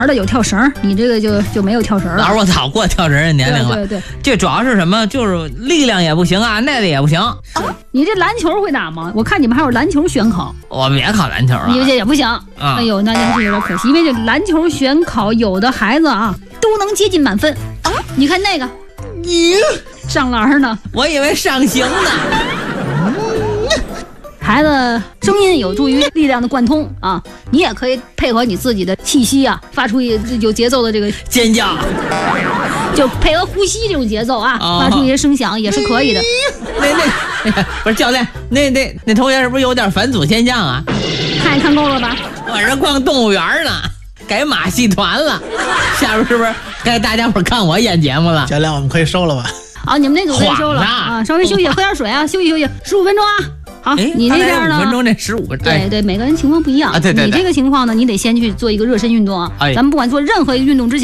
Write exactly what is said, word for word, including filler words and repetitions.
的有跳绳，你这个就就没有跳绳了。 老师，我早过跳绳的年龄了。 对对对， 这主要是什么？就是力量也不行啊，耐力也不行。 你这篮球会打吗？我看你们还有篮球选考。 我别考篮球了， 你这也不行。 啊、 哎呦，那真是有点可惜，因为这篮球选考有的孩子啊都能接近满分。啊、你看那个， 你上篮呢？ 我以为上行呢。 孩子声音有助于力量的贯通啊，你也可以配合你自己的气息啊，发出有节奏的这个尖叫， 就配合呼吸这种节奏啊， 哦、 发出一些声响也是可以的。 那那不是教练，那那那同学是不是有点返祖现象啊？ 看也看够了吧？ 我这逛动物园呢，改马戏团了，下边是不是该大家伙看我演节目了？ 教练，我们可以收了吧？ 好，你们那组可以收了啊，稍微休息，喝点水啊，休息休息，十五分钟啊。好，你这边呢？ 五分钟这十五分钟， 对对，每个人情况不一样啊。对对对， 你这个情况呢，你得先去做一个热身运动啊。 哎、 咱们不管做任何一个运动之前。